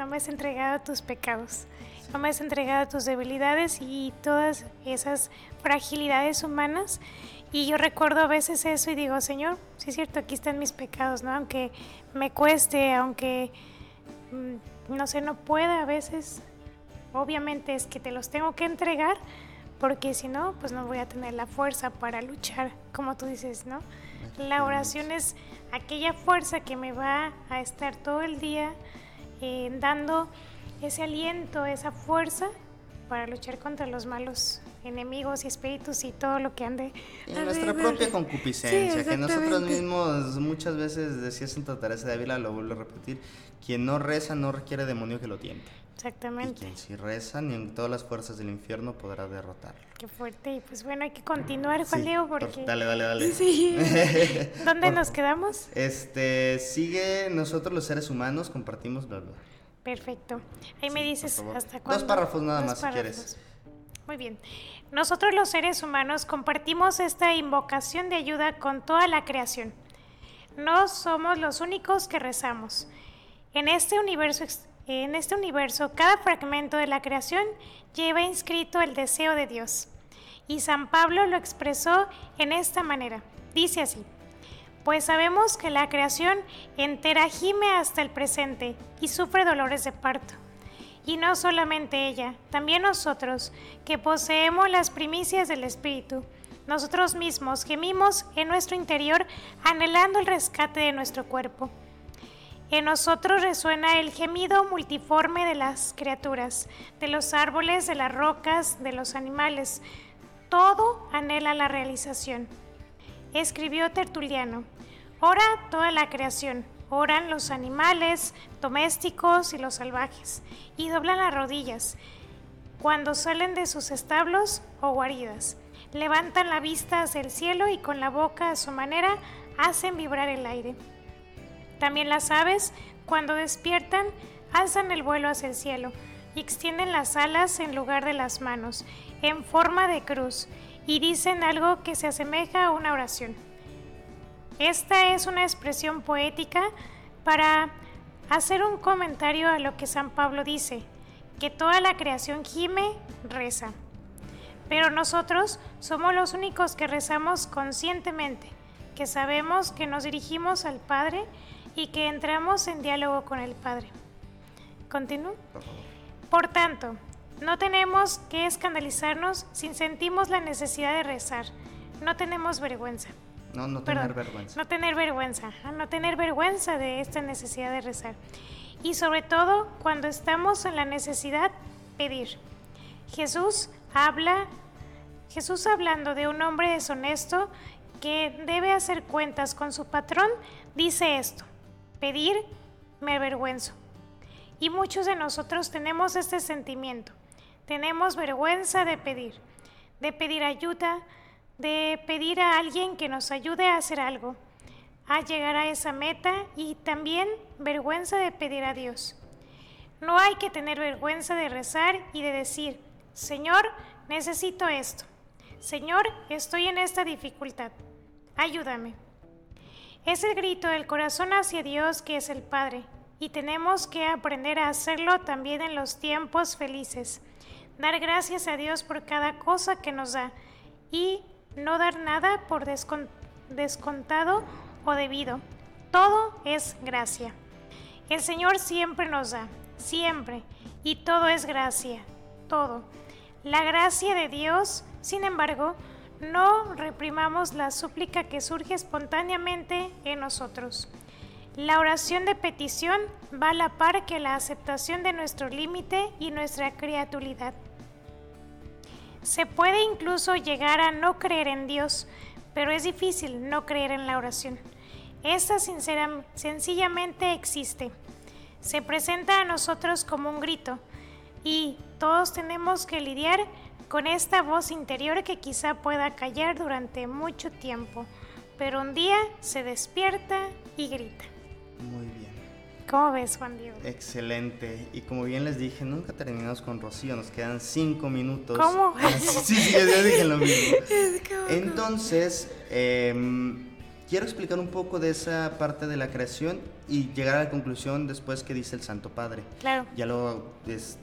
no me has entregado tus pecados, no me has entregado tus debilidades y todas esas fragilidades humanas. Y yo recuerdo a veces eso y digo, Señor, sí es cierto, aquí están mis pecados, ¿no? Aunque me cueste, aunque, no sé, no pueda a veces, obviamente es que te los tengo que entregar, porque si no, pues no voy a tener la fuerza para luchar, como tú dices, ¿no? La oración es aquella fuerza que me va a estar todo el día dando ese aliento, esa fuerza para luchar contra los malos enemigos y espíritus y todo lo que ande. Y nuestra propia concupiscencia, que nosotros mismos muchas veces, decía Santa Teresa de Ávila, lo vuelvo a repetir, quien no reza no requiere demonio que lo tiente. Exactamente. Y quien sí reza, ni en todas las fuerzas del infierno podrá derrotarlo. Qué fuerte. Y pues bueno, hay que continuar, Juan Diego, porque... Dale. Sí. ¿Dónde nos quedamos? Sigue, nosotros los seres humanos compartimos bla, bla. Perfecto. Ahí me dices hasta cuándo. 2 párrafos nada más si quieres. Muy bien. Nosotros los seres humanos compartimos esta invocación de ayuda con toda la creación. No somos los únicos que rezamos. En este universo, cada fragmento de la creación lleva inscrito el deseo de Dios. Y San Pablo lo expresó en esta manera. Dice así: pues sabemos que la creación entera gime hasta el presente y sufre dolores de parto. Y no solamente ella, también nosotros, que poseemos las primicias del Espíritu, nosotros mismos gemimos en nuestro interior anhelando el rescate de nuestro cuerpo. En nosotros resuena el gemido multiforme de las criaturas, de los árboles, de las rocas, de los animales. Todo anhela la realización. Escribió Tertuliano: ora toda la creación, oran los animales domésticos y los salvajes, y doblan las rodillas cuando salen de sus establos o guaridas. Levantan la vista hacia el cielo y con la boca a su manera hacen vibrar el aire. También las aves, cuando despiertan, alzan el vuelo hacia el cielo y extienden las alas en lugar de las manos, en forma de cruz, y dicen algo que se asemeja a una oración. Esta es una expresión poética para hacer un comentario a lo que San Pablo dice, que toda la creación gime, reza. Pero nosotros somos los únicos que rezamos conscientemente, que sabemos que nos dirigimos al Padre y que entramos en diálogo con el Padre. ¿Continúo? Por tanto, no tenemos que escandalizarnos si sentimos la necesidad de rezar. No tenemos vergüenza. No tener vergüenza. No tener vergüenza de esta necesidad de rezar. Y sobre todo, cuando estamos en la necesidad, pedir. Jesús hablando de un hombre deshonesto que debe hacer cuentas con su patrón, dice esto: pedir, me avergüenzo. Y muchos de nosotros tenemos este sentimiento. Tenemos vergüenza de pedir ayuda, de pedir a alguien que nos ayude a hacer algo, a llegar a esa meta, y también vergüenza de pedir a Dios. No hay que tener vergüenza de rezar y de decir: Señor, necesito esto. Señor, estoy en esta dificultad. Ayúdame. Es el grito del corazón hacia Dios, que es el Padre, y tenemos que aprender a hacerlo también en los tiempos felices. Dar gracias a Dios por cada cosa que nos da y no dar nada por descontado o debido. Todo es gracia. El Señor siempre nos da, siempre, y todo es gracia, todo. La gracia de Dios, sin embargo, no reprimamos la súplica que surge espontáneamente en nosotros. La oración de petición va a la par que la aceptación de nuestro límite y nuestra criaturidad. Se puede incluso llegar a no creer en Dios, pero es difícil no creer en la oración. Esta sencillamente existe. Se presenta a nosotros como un grito, y todos tenemos que lidiar con esta voz interior que quizá pueda callar durante mucho tiempo, pero un día se despierta y grita. Muy bien. ¿Cómo ves, Juan Diego? Excelente. Y como bien les dije, nunca terminamos con Rocío, nos quedan 5 minutos. ¿Cómo? Sí, ya dije lo mismo. Entonces, quiero explicar un poco de esa parte de la creación y llegar a la conclusión después que dice el Santo Padre. Claro. Ya lo